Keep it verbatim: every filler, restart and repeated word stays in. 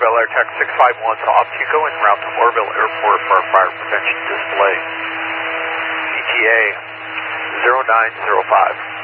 Bel Air Tech six five one to Optico en route to Orville Airport for our fire prevention display. E T A zero nine zero five.